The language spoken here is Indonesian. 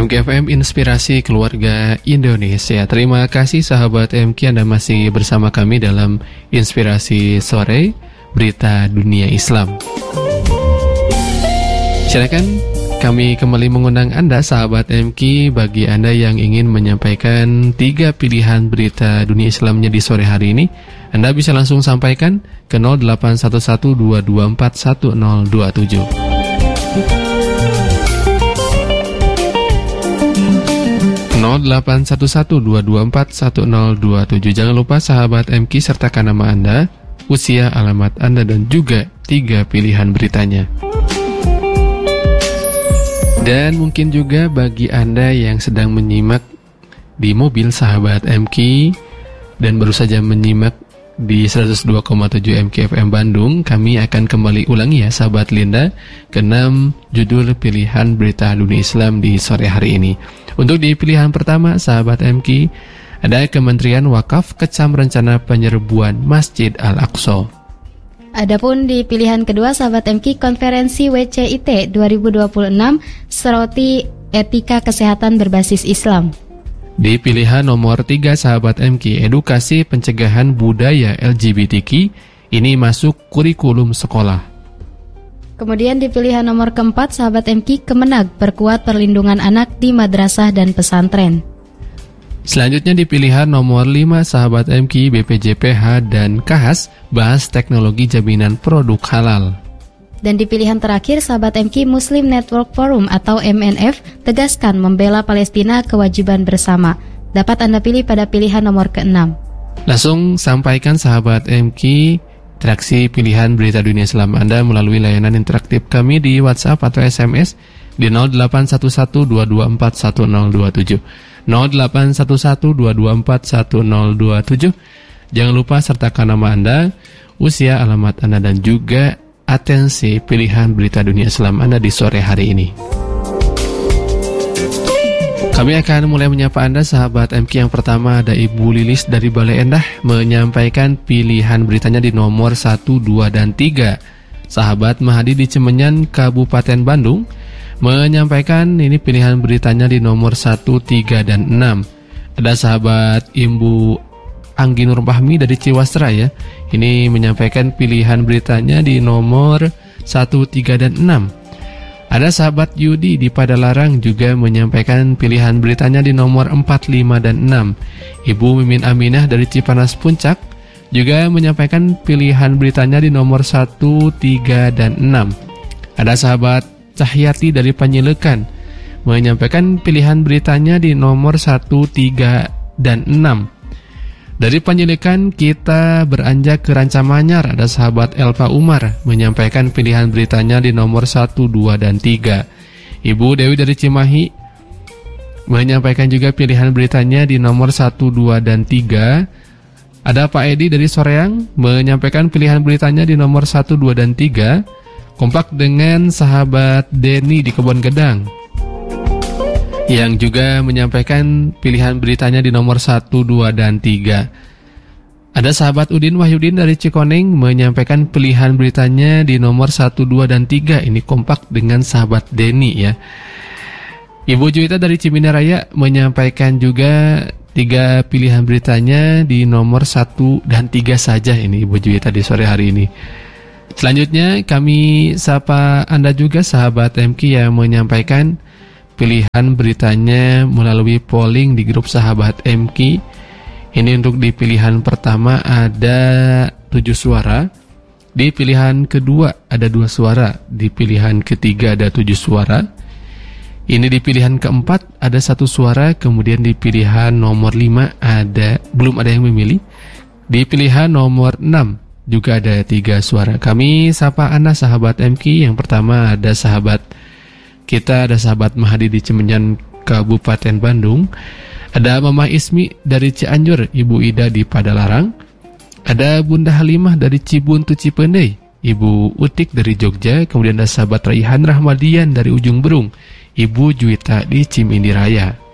MKFM Inspirasi Keluarga Indonesia. Terima kasih sahabat MK, Anda masih bersama kami dalam Inspirasi Sore Berita Dunia Islam. Silakan kami kembali mengundang Anda sahabat MK, bagi Anda yang ingin menyampaikan 3 pilihan berita dunia Islamnya di sore hari ini, Anda bisa langsung sampaikan ke 081122411027. Jangan lupa sahabat MK sertakan nama Anda, usia, alamat Anda, dan juga 3 pilihan beritanya. Dan mungkin juga bagi Anda yang sedang menyimak di mobil sahabat MK dan baru saja menyimak di 102,7 MKFM Bandung, kami akan kembali ulangi ya sahabat Linda, ke-6 judul pilihan berita dunia Islam di sore hari ini. Untuk di pilihan pertama sahabat MK, ada Kementerian Wakaf kecam rencana penyerbuan Masjid Al-Aqsa. Adapun di pilihan kedua sahabat MK, konferensi WCIT 2026 soroti etika kesehatan berbasis Islam. Di pilihan nomor 3 sahabat MK, edukasi pencegahan budaya LGBTQ ini masuk kurikulum sekolah. Kemudian di pilihan nomor keempat sahabat MK, Kemenag perkuat perlindungan anak di madrasah dan pesantren. Selanjutnya di pilihan nomor 5 sahabat MK, BPJPH dan KAHAS bahas teknologi jaminan produk halal. Dan di pilihan terakhir sahabat MK, Muslim Network Forum atau MNF tegaskan membela Palestina kewajiban bersama. Dapat Anda pilih pada pilihan nomor ke-6. Langsung sampaikan sahabat MK interaksi pilihan berita dunia Islam Anda melalui layanan interaktif kami di WhatsApp atau SMS di 081122411027 081122411027. Jangan lupa sertakan nama Anda, usia, alamat Anda, dan juga atensi pilihan berita dunia Islam Anda di sore hari ini. Kami akan mulai menyapa Anda sahabat MK. Yang pertama ada Ibu Lilis dari Bale Endah menyampaikan pilihan beritanya di nomor 1, 2, dan 3. Sahabat Mahadi di Cimenyan, Kabupaten Bandung menyampaikan ini pilihan beritanya di nomor 1, 3, dan 6. Ada sahabat Ibu Anggi Nur Fahmi dari Ciwastra ya. Ini menyampaikan pilihan beritanya di nomor 1, 3, dan 6. Ada sahabat Yudi di Padalarang juga menyampaikan pilihan beritanya di nomor 4, 5, dan 6. Ibu Mimin Aminah dari Cipanas Puncak juga menyampaikan pilihan beritanya di nomor 1, 3, dan 6. Ada sahabat Cahyati dari Panyilekan menyampaikan pilihan beritanya di nomor 1, 3, dan 6. Dari Panjilikan kita beranjak ke Rancamanyar. Ada sahabat Elpa Umar menyampaikan pilihan beritanya di nomor 1, 2, dan 3. Ibu Dewi dari Cimahi menyampaikan juga pilihan beritanya di nomor 1, 2, dan 3. Ada Pak Edi dari Soreang menyampaikan pilihan beritanya di nomor 1, 2, dan 3. Kompak dengan sahabat Denny di Kebon Gedang yang juga menyampaikan pilihan beritanya di nomor 1, 2, dan 3. Ada sahabat Udin Wahyudin dari Cikoneng menyampaikan pilihan beritanya di nomor 1, 2, dan 3. Ini kompak dengan sahabat Denny ya. Ibu Juwita dari Ciminaraya menyampaikan juga 3 pilihan beritanya di nomor 1 dan 3 saja. Ini Ibu Juwita di sore hari ini. Selanjutnya kami sapa Anda juga sahabat MK yang menyampaikan pilihan beritanya melalui polling di grup sahabat MK. Ini untuk di pilihan pertama ada 7 suara, di pilihan kedua ada 2 suara, di pilihan ketiga ada 7 suara. Ini di pilihan keempat ada 1 suara, kemudian di pilihan nomor 5 belum ada yang memilih. Di pilihan nomor 6 juga ada 3 suara. Kami sapa Anda sahabat MK. Yang pertama ada sahabat kita, ada sahabat Mahadi di Cimenyan, Kabupaten Bandung. Ada Mama Ismi dari Cianjur, Ibu Ida di Padalarang. Ada Bunda Halimah dari Cibuntu Cipendei, Ibu Utik dari Jogja. Kemudian ada sahabat Raihan Rahmadian dari Ujung Berung, Ibu Juwita di Cimindi Raya.